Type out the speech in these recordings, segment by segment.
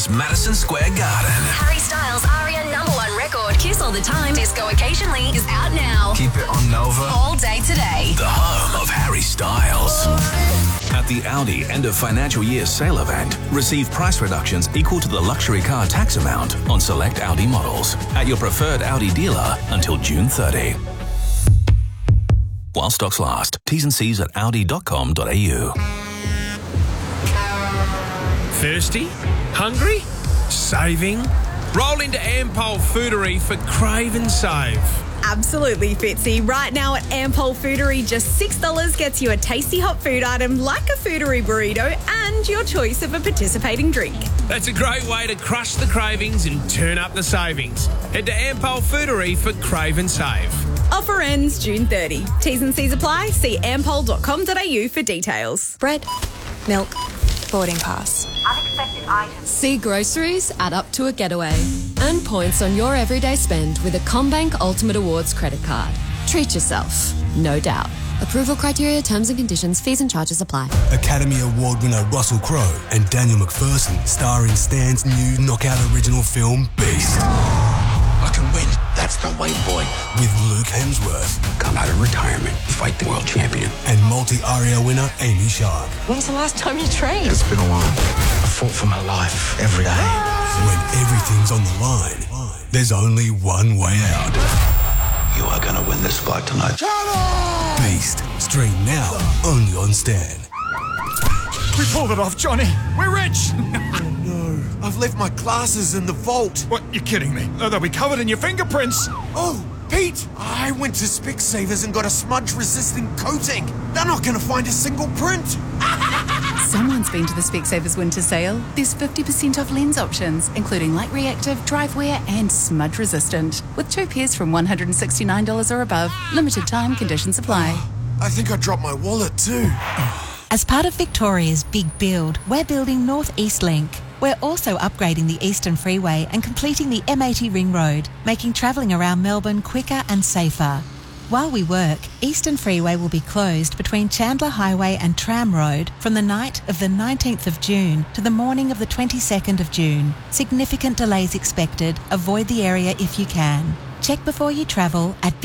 Melbourne's Madison Square Garden. Harry Styles' ARIA #1 record, Kiss All the Time, Disco Occasionally, is out now. Keep it on Nova. All day today. The home of Harry Styles. At the Audi end of financial year sale event, receive price reductions equal to the luxury car tax amount on select Audi models at your preferred Audi dealer until June 30. While stocks last. T's and C's at audi.com.au. Thirsty? Hungry? Saving? Roll into Ampol Foodery for Crave and Save. Absolutely, Fitzy. Right now at Ampol Foodery, just $6 gets you a tasty hot food item like a Foodery burrito and your choice of a participating drink. That's a great way to crush the cravings and turn up the savings. Head to Ampol Foodery for Crave and Save. Offer ends June 30. T's and C's apply. See ampol.com.au for details. Bread, milk, boarding pass. Unexpected items. See groceries add up to a getaway. Earn points on your everyday spend with a CommBank Ultimate Awards credit card. Treat yourself, no doubt. Approval criteria, terms and conditions, fees and charges apply. Academy Award winner Russell Crowe and Daniel McPherson star in Stan's new knockout original film, Beast. I can win. That's the way, boy. With Luke Hemsworth. Come out of retirement, fight the world champion. And multi-ARIA winner Amy Shark. When was the last time you trained? It's been a while. I fought for my life every day. When everything's on the line, there's only one way out. You are going to win this fight tonight. Beast. Stream now, only on Stan. We pulled it off, Johnny. We're rich. No, I've left my glasses in the vault. What? You're kidding me. They'll be covered in your fingerprints. Oh, Pete, I went to Specsavers and got a smudge-resistant coating. They're not going to find a single print. Someone's been to the Specsavers winter sale. There's 50% off lens options, including light reactive, drive wear and smudge resistant. With 2 pairs from $169 or above. Limited time, conditions apply. I think I dropped my wallet too. As part of Victoria's Big Build, we're building North East Link. We're also upgrading the Eastern Freeway and completing the M80 Ring Road, making travelling around Melbourne quicker and safer. While we work, Eastern Freeway will be closed between Chandler Highway and Tram Road from the night of the 19th of June to the morning of the 22nd of June. Significant delays expected. Avoid the area if you can. Check before you travel at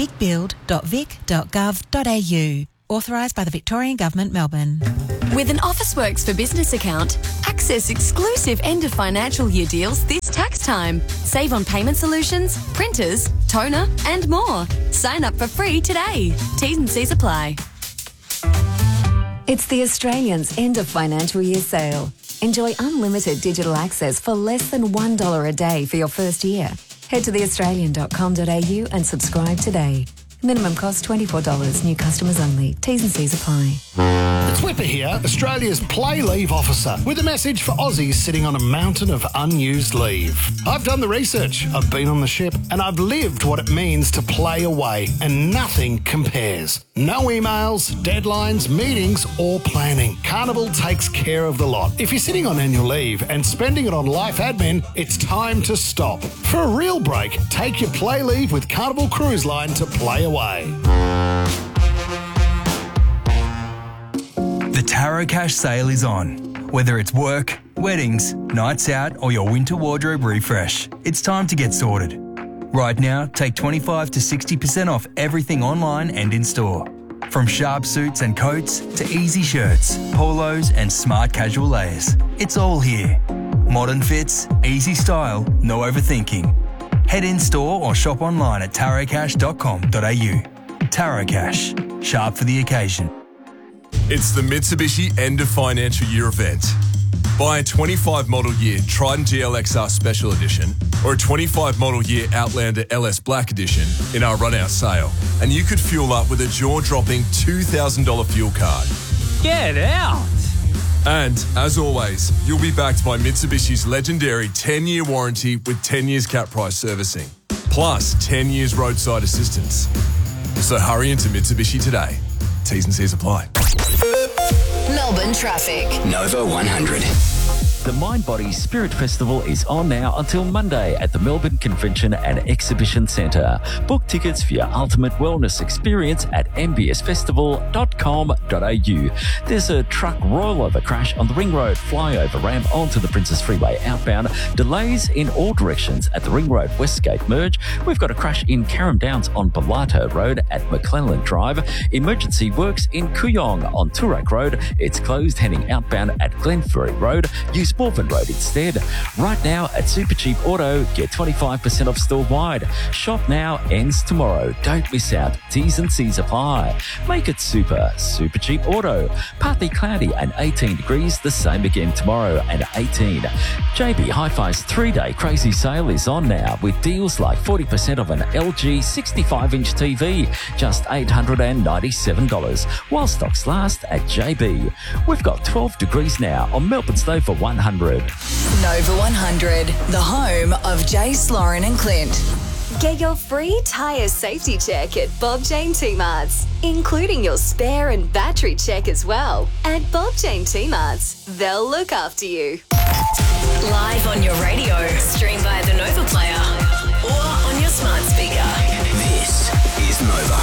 bigbuild.vic.gov.au. Authorised by the Victorian Government, Melbourne. With an Officeworks for Business account, access exclusive end of financial year deals this tax time. Save on payment solutions, printers, toner and more. Sign up for free today. T's and C's apply. It's the Australians' end of financial year sale. Enjoy unlimited digital access for less than $1 a day for your first year. Head to theaustralian.com.au and subscribe today. Minimum cost $24. New customers only. T's and C's apply. It's Whipper here, Australia's play leave officer, with a message for Aussies sitting on a mountain of unused leave. I've done the research, I've been on the ship, and I've lived what it means to play away, and nothing compares. No emails, deadlines, meetings, or planning. Carnival takes care of the lot. If you're sitting on annual leave and spending it on life admin, it's time to stop. For a real break, take your play leave with Carnival Cruise Line to play away. The Tarot Cash sale is on. Whether it's work, weddings, nights out, or your winter wardrobe refresh, it's time to get sorted. Right now, take 25 to 60% off everything online and in store. From sharp suits and coats to easy shirts, polos and smart casual layers. It's all here. Modern fits, easy style, no overthinking. Head in store or shop online at tarotcash.com.au. Tarot Cash. Sharp for the occasion. It's the Mitsubishi end of financial year event. Buy a 25 model year Triton GLXR Special Edition or a 25 model year Outlander LS Black Edition in our run-out sale, and you could fuel up with a jaw-dropping $2,000 fuel card. Get out! And, as always, you'll be backed by Mitsubishi's legendary 10-year warranty with 10 years cap price servicing, plus 10 years roadside assistance. So hurry into Mitsubishi today. T's and C's apply. Melbourne traffic. Nova 100. The Mind Body Spirit Festival is on now until Monday at the Melbourne Convention and Exhibition Centre. Book tickets for your ultimate wellness experience at mbsfestival.com.au. There's a truck rollover crash on the Ring Road flyover ramp onto the Princess Freeway outbound. Delays in all directions at the Ring Road Westgate merge. We've got a crash in Carrum Downs on Pilato Road at McClelland Drive. Emergency works in Kooyong on Toorak Road. It's closed heading outbound at Glenferrie Road. Use Morven Road instead. Right now at Supercheap Auto, get 25% off store-wide. Shop now, ends tomorrow. Don't miss out. T's and C's apply. Make it super. Supercheap Auto. Partly cloudy and 18 degrees. The same again tomorrow and 18. JB Hi-Fi's 3-day crazy sale is on now with deals like 40% off an LG 65-inch TV, just $897, while stocks last at JB. We've got 12 degrees now on Melbourne's Nova 100. Nova 100, the home of Jace, Lauren and Clint. Get your free tyre safety check at Bob Jane T-Marts, including your spare and battery check as well. At Bob Jane T-Marts, they'll look after you. Live on your radio, stream via the Nova player or on your smart speaker. This is Nova.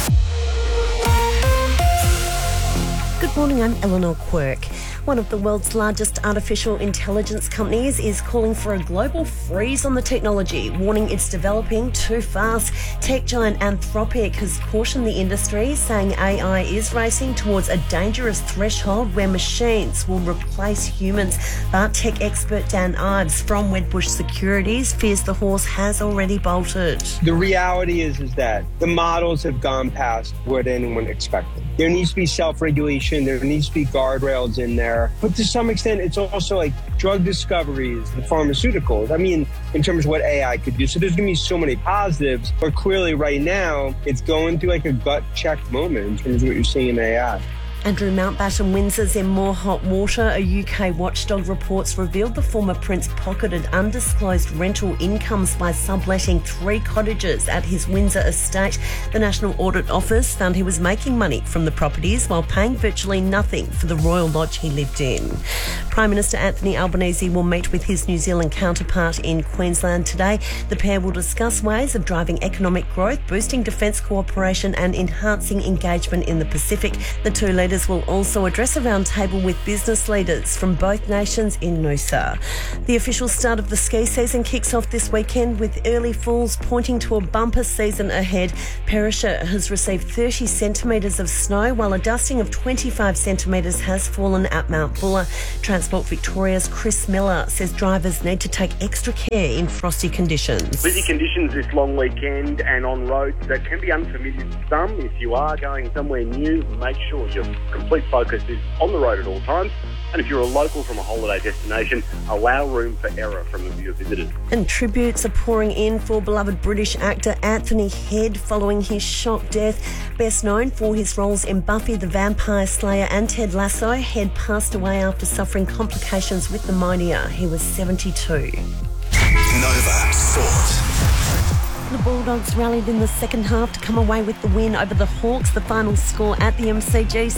Good morning, I'm Eleanor Quirk. One of the world's largest artificial intelligence companies is calling for a global freeze on the technology, warning it's developing too fast. Tech giant Anthropic has cautioned the industry, saying AI is racing towards a dangerous threshold where machines will replace humans. But tech expert Dan Ives from Wedbush Securities fears the horse has already bolted. The reality is that the models have gone past what anyone expected. There needs to be self-regulation. There needs to be guardrails in there. But to some extent, it's also like drug discoveries and pharmaceuticals. I mean, in terms of what AI could do. So there's going to be so many positives. But clearly right now, it's going through like a gut check moment in terms of what you're seeing in AI. Andrew Mountbatten Windsor's in more hot water. A UK watchdog reports revealed the former Prince pocketed undisclosed rental incomes by subletting 3 cottages at his Windsor estate. The National Audit Office found he was making money from the properties while paying virtually nothing for the royal lodge he lived in. Prime Minister Anthony Albanese will meet with his New Zealand counterpart in Queensland today. The pair will discuss ways of driving economic growth, boosting defence cooperation and enhancing engagement in the Pacific. The two leaders will also address a roundtable with business leaders from both nations in Noosa. The official start of the ski season kicks off this weekend with early falls pointing to a bumper season ahead. Perisher has received 30 centimetres of snow, while a dusting of 25 centimetres has fallen at Mount Buller. Transport Victoria's Chris Miller says drivers need to take extra care in frosty conditions. Busy conditions this long weekend and on roads that can be unfamiliar to some. If you are going somewhere new, make sure your complete focus is on the road at all times. And if you're a local from a holiday destination, allow room for error from the view of visitors. And tributes are pouring in for beloved British actor Anthony Head following his shock death. Best known for his roles in Buffy the Vampire Slayer and Ted Lasso, Head passed away after suffering complications with pneumonia. He was 72. Nova Sport. The Bulldogs rallied in the second half to come away with the win over the Hawks. The final score at the MCG,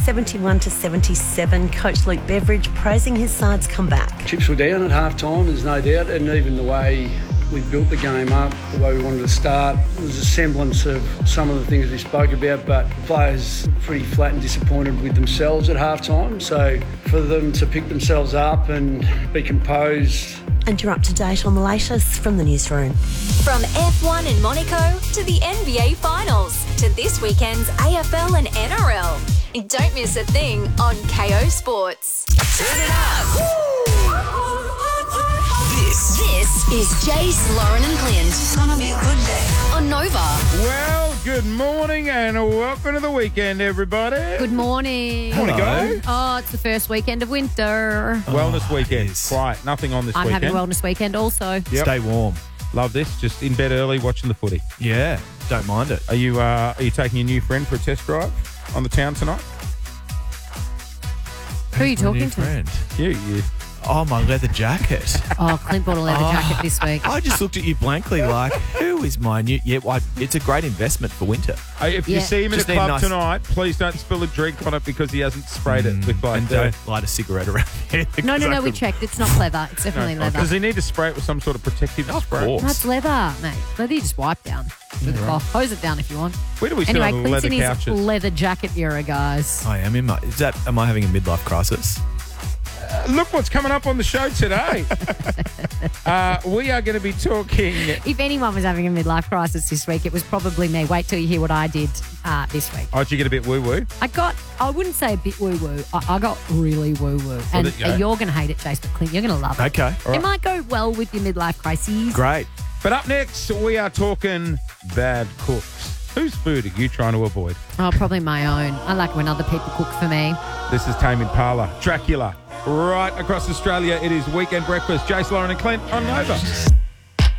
71-77. Coach Luke Beveridge praising his side's comeback. Chips were down at half-time, there's no doubt, and even the way we built the game up, the way we wanted to start, there was a semblance of some of the things we spoke about, but the players were pretty flat and disappointed with themselves at half-time. So for them to pick themselves up and be composed. And you're up to date on the latest from the newsroom. From F1 in Monaco to the NBA Finals to this weekend's AFL and NRL. Don't miss a thing on KO Sports. Turn it up. This is Jace, Lauren and Clint. It's gonna be a good day on Nova. Well, good morning and welcome to the weekend, everybody. Good morning. Want to go? Oh, it's the first weekend of winter. Wellness weekend. Quiet. Nothing on this I'm weekend. having wellness weekend also. Yep. Stay warm. Love this. Just in bed early watching the footy. Yeah, don't mind it. Are you taking your new friend for a test drive on the town tonight? Who are you talking to? You. Oh, my leather jacket. Oh, Clint bought a leather jacket this week. I just looked at you blankly like, who is my new... Yeah, well, it's a great investment for winter. If you see him in Just the need club nice- tonight, please don't spill a drink on it because he hasn't sprayed it with And don't light a cigarette around here. No, we checked. It's not leather. It's definitely leather. Does he need to spray it with some sort of protective spray? course. No, it's leather, mate. Leather you just wipe down with a cloth. Hose it down if you want. Where do we sit Anyway, on the Clint's leather in his couches? leather jacket era, guys. I am in my... Am I having a midlife crisis? Look what's coming up on the show today. We are going to be talking... If anyone was having a midlife crisis this week, it was probably me. Wait till you hear what I did this week. Oh, did you get a bit woo-woo? I wouldn't say a bit woo-woo. I got really woo-woo. And did you go? you're going to hate it, Jace, but Clint, you're going to love it. Okay. All It right. might go well with your midlife crises. Great. But up next, we are talking bad cooks. Whose food are you trying to avoid? Oh, probably my own. I like when other people cook for me. This is Tame Impala, Dracula. Right across Australia, it is Weekend Breakfast. Jace, Lauren and Clint on Nova.